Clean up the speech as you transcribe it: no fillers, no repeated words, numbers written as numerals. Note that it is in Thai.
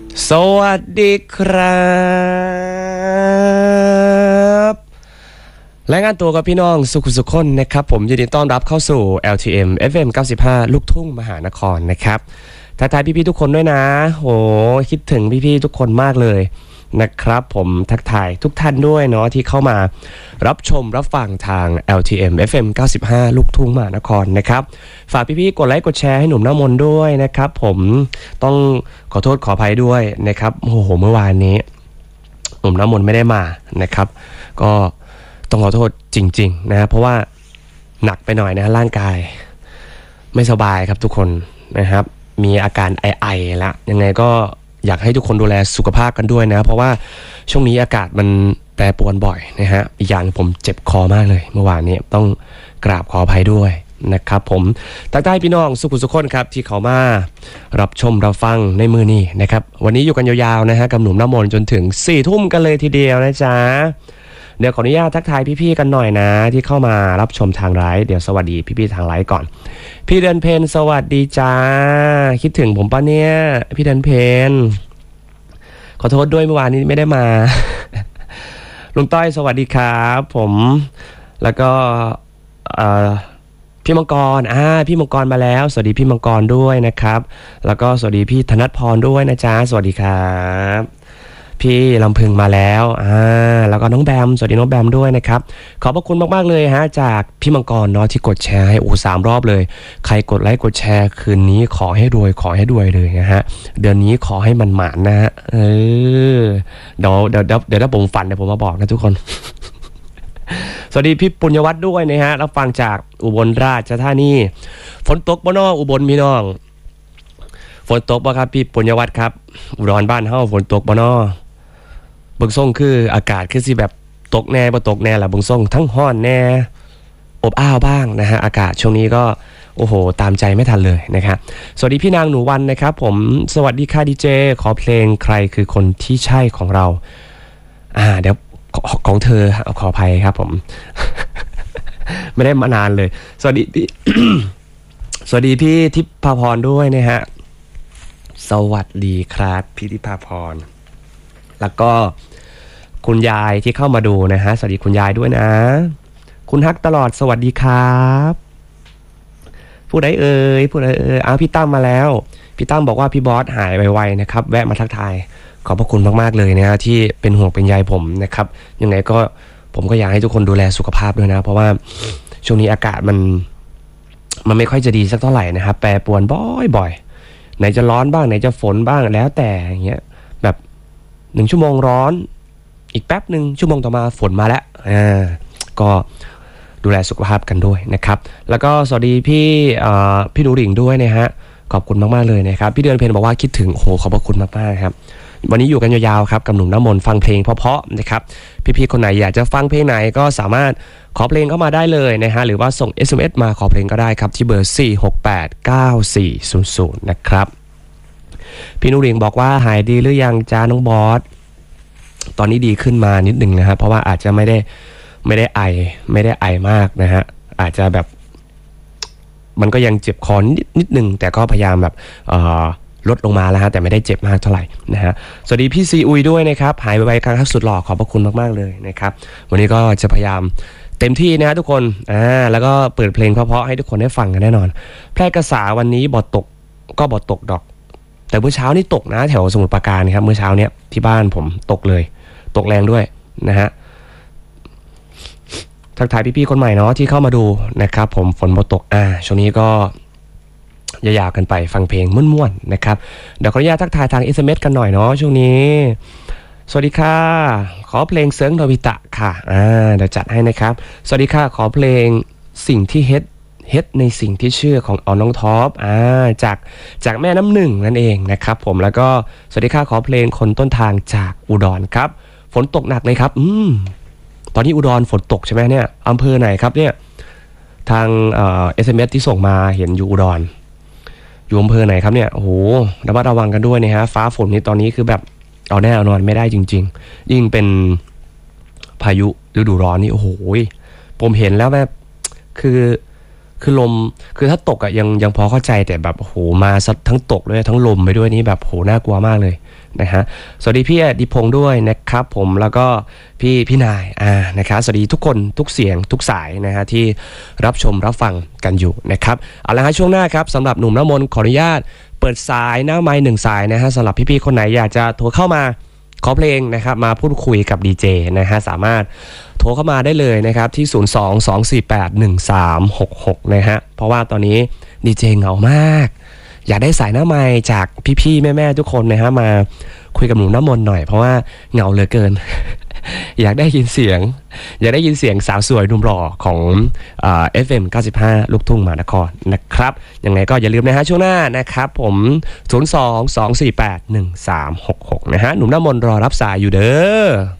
สวัสดีครับรายงานตัวกับพี่น้องสุขคนนะครับผมยินดีต้อนรับเข้าสู่ LTM FM 95 ลูกทุ่งมหานครนะครับทักทายพี่ๆทุกคนด้วยนะโหคิดถึงพี่ๆทุกคนมากเลยนะครับผมทักทายทุกท่านด้วยเนาะที่เข้ามารับชมรับฟังทาง LTM FM 95 ลูกทุ่งมหานครนะครับฝากพี่ๆกดไลค์กดแชร์ให้หนุ่มน้ำมนต์ด้วยนะครับผมต้องขอโทษขออภัยด้วยนะครับโอ้โหเมื่อวานนี้หนุ่มน้ำมนต์ไม่ได้มานะครับก็ต้องขอโทษจริงๆนะเพราะว่าหนักไปหน่อยนะร่างกายไม่สบายครับทุกคนนะครับมีอาการไอๆแล้วยังไงก็อยากให้ทุกคนดูแลสุขภาพกันด้วยนะเพราะว่าช่วงนี้อากาศมันแปรปรวนบ่อยนะฮะอีกอย่างผมเจ็บคอมากเลยเมื่อวานนี้ต้องกราบขออภัยด้วยนะครับผมทักทายพี่น้องสุขคนครับที่เขามารับชมรับฟังในมือนี้นะครับวันนี้อยู่กันยาวๆนะฮะกับหนุ่มน้ำมนต์จนถึง4 ทุ่มกันเลยทีเดียวนะจ๊ะเดี๋ยวขออนุญาตทักทายพี่ๆกันหน่อยนะที่เข้ามารับชมทางไลฟ์เดี๋ยวสวัสดีพี่ๆทางไลฟ์ก่อนพี่เดินเพนสวัสดีจ้าคิดถึงผมปะเนี่ยพี่เดินเพนขอโทษด้วยเมื่อวานนี้ไม่ได้มา ลุงต้อยสวัสดีครับผมแล้วก็พี่มังกรพี่มังกรมาแล้วสวัสดีพี่มังกรด้วยนะครับแล้วก็สวัสดีพี่ธนัทพรด้วยนะจ๊ะสวัสดีครับพี่ลำพึงมาแล้วแล้วก็น้องแบมสวัสดีน้องแบมด้วยนะครับขอบพระคุณมากๆเลยฮะจากพี่มังกรเนาะที่กดแชร์ให้3 รอบเลยใครกดไลค์กดแชร์คืนนี้ขอให้รวยเลยนะฮะเดือนนี้ขอให้มันหมานนะฮะเดี๋ยวถ้าผมฝันเดี๋ยวผมมาบอกนะทุกคน สวัสดีพี่ปุญญวัฒน์ด้วยนะฮะรับฟังจากอุบลราชธานีฝนตกบ่น้องอุบลมีน้องฝนตกบ่ครับพี่ปุญญวัฒน์ครับอุดรบ้านเฮาฝนตกบ่น้อเบิ่งส่งคืออากาศคือสิแบบตกแน่บ่ตกแน่ล่ะเบิ่งส่งทั้งร้อนแน่อบอ้าวบ้างนะฮะอากาศช่วงนี้ก็โอ้โหตามใจไม่ทันเลยนะครับสวัสดีพี่นางหนูวันนะครับผมสวัสดีค่ะดีเจขอเพลงใครคือคนที่ใช่ของเราเดี๋ยวของเธอขออภัยครับผม ไม่ได้มานานเลยสวัสดีพี่ สวัสดีพี่ทิพาพรด้วยนะฮะสวัสดีครับพี่ทิพาพรแล้วก็คุณยายที่เข้ามาดูนะฮะสวัสดีคุณยายด้วยนะคุณฮักตลอดสวัสดีครับผู้ใดเอ่ยพี่ตั้มมาแล้วพี่ตั้มบอกว่าพี่บอสหายไวๆนะครับแวะมาทักทายขอบพระคุณมากๆเลยนะฮะที่เป็นห่วงเป็นใยผมนะครับยังไงก็ผมก็อยากให้ทุกคนดูแลสุขภาพด้วยนะเพราะว่าช่วงนี้อากาศมันไม่ค่อยจะดีสักเท่าไหร่นะครับแปรปรวนบ่อยๆไหนจะร้อนบ้างไหนจะฝนบ้างแล้วแต่อย่างเงี้ยแบบ1 ชั่วโมงร้อนอีกแป๊บหนึ่งชั่วโมงต่อมาฝนมาแล้วก็ดูแลสุขภาพกันด้วยนะครับแล้วก็สวัสดีพี่ดูหริ่งด้วยนะฮะขอบคุณมากๆเลยนะครับพี่เดือนเพนบอกว่าคิดถึงโอ้โหขอบพระคุณมากๆครับวันนี้อยู่กันยาวๆครับกับหนุ่มน้ำมนต์ฟังเพลงเพราะๆนะครับพี่ๆคนไหนอยากจะฟังเพลงไหนก็สามารถขอเพลงเข้ามาได้เลยนะฮะหรือว่าส่ง SMS มาขอเพลงก็ได้ครับที่เบอร์4689400นะครับพี่นุริงบอกว่าหายดีหรือยังจ้าน้องบอสตอนนี้ดีขึ้นมานิดนึงนะครับเพราะว่าอาจจะไม่ได้ไอมากนะฮะอาจจะแบบมันก็ยังเจ็บคอนิดนึงแต่ก็พยายามแบบลดลงมาแล้วฮะแต่ไม่ได้เจ็บมากเท่าไหร่นะฮะสวัสดีพี่ซีอุยด้วยนะครับหายไปครั้งสุดหล่อขอบพระคุณมากๆเลยนะครับวันนี้ก็จะพยายามเต็มที่นะฮะทุกคนแล้วก็เปิดเพลงเพราะๆให้ทุกคนได้ฟังกันแน่นอนแพร่กษาวันนี้บ่ตกดอกแต่เมื่อเช้านี่ตกนะแถวสมุทรปราการครับเมื่อเช้าเนี้ยที่บ้านผมตกเลยตกแรงด้วยนะฮะทักทายพี่ๆคนใหม่เนาะที่เข้ามาดูนะครับผมฝนบ่ตกช่วงนี้ก็ยาวๆกันไปฟังเพลงม่วนๆนะครับเดี๋ยวขออนุญาตทักทายทาง SMS กันหน่อยเนาะช่วงนี้สวัสดีค่ะขอเพลงเซิร์งโนบิตะค่ะเดี๋ยวจัดให้นะครับสวัสดีค่ะขอเพลงสิ่งที่เฮ็ดในสิ่งที่เชื่อของน้องท็อปจากแม่น้ำหนึ่งนั่นเองนะครับผมแล้วก็สวัสดีค่ะขอเพลงคนต้นทางจากอุดรครับฝนตกหนักเลยครับตอนนี้อุดรฝนตกใช่ไหมเนี่ยอำเภอไหนครับเนี่ยทางSMS ที่ส่งมาเห็นอยู่อุดรอยู่อำเภอไหนครับเนี่ยโอ้โหระมัดระวังกันด้วยนะฮะฟ้าฝนนี่ตอนนี้คือแบบเอาแน่เอานอนไม่ได้จริงๆยิ่งเป็นพายุฤดูร้อนนี่โอ้โหผมเห็นแล้วแบบคือคือลมคือถ้าตกอะยังพอเข้าใจแต่แบบโอ้โหมาทั้งตกด้วยทั้งลมไปด้วยนี่แบบโหน่ากลัวมากเลยนะฮะสวัสดีพี่อดิพงษ์ด้วยนะครับผมแล้วก็พี่นายนะครับสวัสดีทุกคนทุกเสียงทุกสายนะฮะที่รับชมรับฟังกันอยู่นะครับเอาละฮะช่วงหน้าครับสำหรับหนุ่มน้ำมนต์ขออนุญาตเปิดสายหน้าไมค์1 สายนะฮะสำหรับพี่ๆคนไหนอยากจะโทรเข้ามาขอเพลงนะครับมาพูดคุยกับดีเจนะฮะสามารถโทรเข้ามาได้เลยนะครับที่02-248-1366นะฮะเพราะว่าตอนนี้ดีเจเหงามากอยากได้สายหน้าไมค์จากพี่ๆแม่ๆทุกคนนะฮะมาคุยกับหนุ่มน้ำมนต์หน่อยเพราะว่าเหงาเหลือเกิน อยากได้ยินเสียงสาวสวยหนุ่มหล่อของFM 95 ลูกทุ่งมหานครนะครับยังไงก็อย่าลืมนะฮะช่วงหน้านะครับผม02-248-1366นะฮะหนุ่มน้ำมนต์รอรับสายอยู่เด้อ